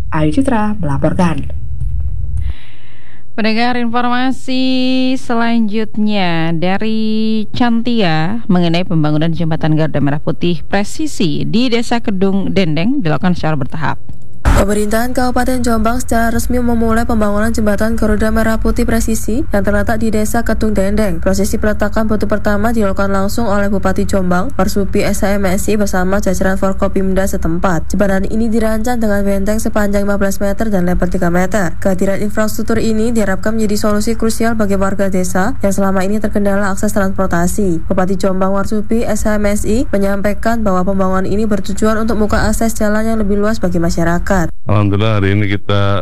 Ayu Citra melaporkan. Pendengar, informasi selanjutnya dari Cantia mengenai pembangunan jembatan Garuda Merah Putih presisi di Desa Kedung Dendeng dilakukan secara bertahap. Pemerintahan Kabupaten Jombang secara resmi memulai pembangunan jembatan Garuda Merah Putih presisi yang terletak di Desa Kedung Dendeng. Prosesi peletakan batu pertama dilakukan langsung oleh Bupati Jombang, Marsupi SHMSI bersama jajaran Forkopimda setempat. Jembatan ini dirancang dengan benteng sepanjang 15 meter dan lebar 3 meter. Kehadiran infrastruktur ini diharapkan menjadi solusi krusial bagi warga desa yang selama ini terkendala akses transportasi. Bupati Jombang Marsupi SHMSI menyampaikan bahwa pembangunan ini bertujuan untuk membuka akses jalan yang lebih luas bagi masyarakat. Alhamdulillah hari ini kita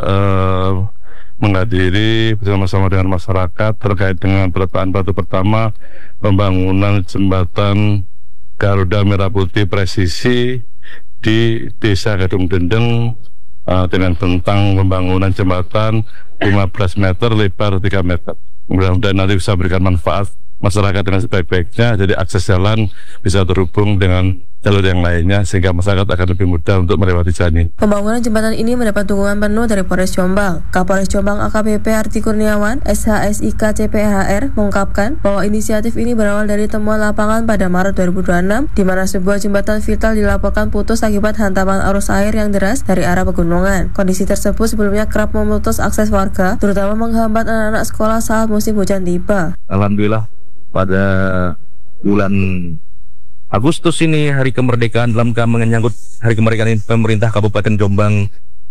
menghadiri bersama-sama dengan masyarakat terkait dengan peletakan batu pertama pembangunan jembatan Garuda Merah Putih presisi di Desa Kedung Dendeng dengan bentang pembangunan jembatan 15 meter, lebar 3 meter. Mudah-mudahan nanti bisa berikan manfaat masyarakat dengan sebaik-baiknya, jadi akses jalan bisa terhubung dengan jalur yang lainnya sehingga masyarakat akan lebih mudah untuk melewati jalan ini. Pembangunan jembatan ini mendapat dukungan penuh dari Polres Jombang. Kapolres Jombang AKBP Arti Kurniawan, SHSIK CPHR mengungkapkan bahwa inisiatif ini berawal dari temuan lapangan pada Maret 2026 di mana sebuah jembatan vital dilaporkan putus akibat hantaman arus air yang deras dari arah pegunungan. Kondisi tersebut sebelumnya kerap memutus akses warga, terutama menghambat anak-anak sekolah saat musim hujan tiba. Alhamdulillah pada bulan Agustus ini, hari kemerdekaan, dalam menyangkut hari kemerdekaan ini, pemerintah Kabupaten Jombang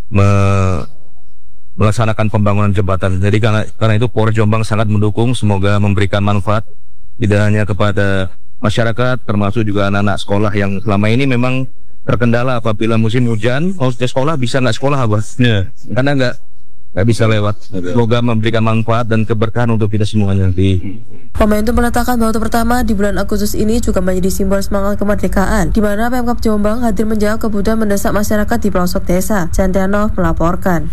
melaksanakan pembangunan jembatan. Jadi karena itu Polres Jombang sangat mendukung, semoga memberikan manfaat tidak hanya kepada masyarakat, termasuk juga anak-anak sekolah yang selama ini memang terkendala apabila musim hujan, sekolah bisa nggak sekolah, Abah? Yeah. Karena nggak bisa lewat. Semoga memberikan manfaat dan keberkahan untuk kita semuanya. Momentum peletakan batu pertama di bulan Agustus ini juga menjadi simbol semangat kemerdekaan, di mana Pemkab Jombang hadir menjawab kebutuhan mendesak masyarakat di pelosok desa. Cantiano melaporkan.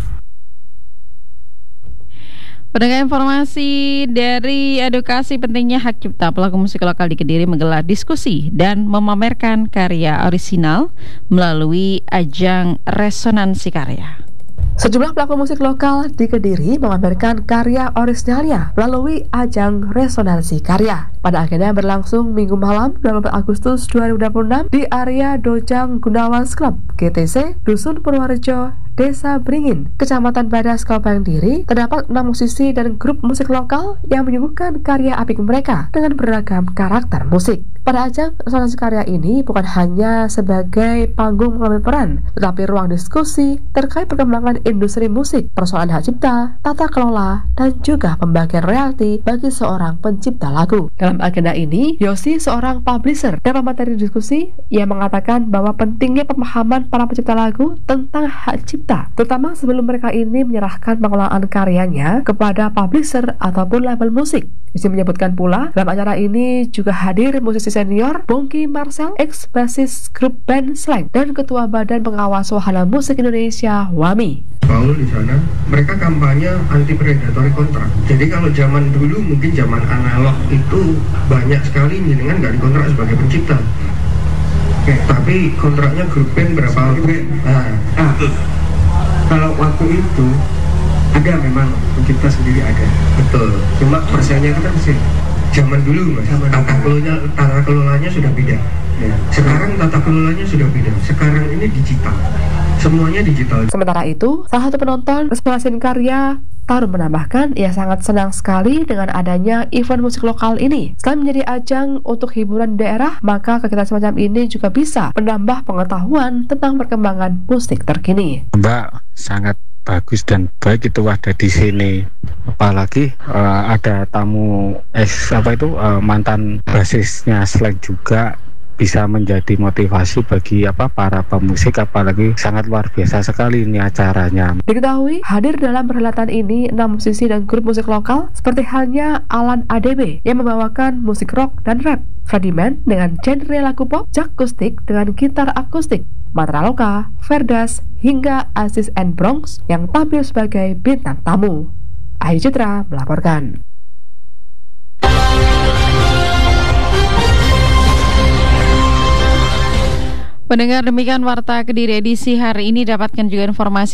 Pendengar, informasi dari edukasi pentingnya hak cipta, pelaku musik lokal di Kediri menggelar diskusi dan memamerkan karya orisinal melalui ajang resonansi karya. Sejumlah pelaku musik lokal di Kediri memamerkan karya orisinalnya melalui ajang resonansi karya. Pada agenda yang berlangsung Minggu malam 24 Agustus 2026 di area Dojang Gunawan Club GTC Dusun Purworejo, Desa Beringin, Kecamatan Badas, Kabupaten Kediri, terdapat 6 musisi dan grup musik lokal yang menyuguhkan karya apik mereka dengan beragam karakter musik. Pada ajang resonansi karya ini bukan hanya sebagai panggung mengambil peran, tetapi ruang diskusi terkait perkembangan industri musik, persoalan hak cipta, tata kelola, dan juga pembagian royalti bagi seorang pencipta lagu. Dalam agenda ini, Yosi, seorang publisher dan pemateri diskusi, ia mengatakan bahwa pentingnya pemahaman para pencipta lagu tentang hak cipta, terutama sebelum mereka ini menyerahkan pengelolaan karyanya kepada publisher ataupun label musik. Yosi menyebutkan pula, dalam acara ini juga hadir musisi senior Bongki Marcel, ex-basis grup band Slang, dan Ketua Badan Pengawas Wahana Musik Indonesia WAMI. Paul di sana, mereka kampanye anti predatory kontrak. Jadi kalau zaman dulu, mungkin zaman analog itu banyak sekali jenengan nggak dikontrak sebagai pencipta. Tapi kontraknya grup band berapa album? Kalau waktu itu ada memang pencipta sendiri ada. Betul. Cuma persennya itu kan masih zaman dulu, Mas. Tata kelolanya sudah beda. Ya. Sekarang tata kelolanya sudah beda. Sekarang ini digital. Semuanya digital. Sementara itu, salah satu penonton resonansi karya Tarum menambahkan ia sangat senang sekali dengan adanya event musik lokal ini. Selain menjadi ajang untuk hiburan daerah, maka kegiatan semacam ini juga bisa menambah pengetahuan tentang perkembangan musik terkini. Mbak, sangat bagus dan baik itu ada di sini. Apalagi ada tamu mantan basisnya Slang juga, bisa menjadi motivasi bagi para pemusik, apalagi sangat luar biasa sekali ini acaranya. Diketahui hadir dalam perhelatan ini 6 musisi dan grup musik lokal seperti halnya Alan ADB yang membawakan musik rock dan rap, Frediman dengan genre lagu pop, Jack Akustik dengan gitar akustik, Matra Loka, Verdas, hingga Aziz and Bronx yang tampil sebagai bintang tamu. Ayu Citra melaporkan. Pendengar, demikian Warta Kediri edisi hari ini. Dapatkan juga informasi